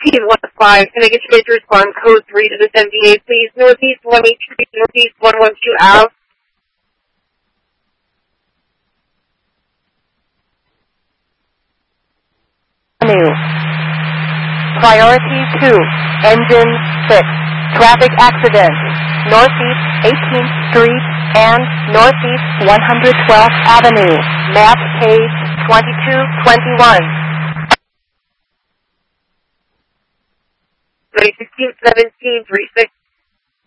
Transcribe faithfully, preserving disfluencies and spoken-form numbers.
P one five. Can I get you guys to respond code three to this M D A, please? Northeast one eight three, Northeast one one two Ave. Priority two, engine six, traffic accident, Northeast eighteenth Street and Northeast one hundred twelfth Avenue, map page twenty-two twenty-one. sixteen seventeen, three six.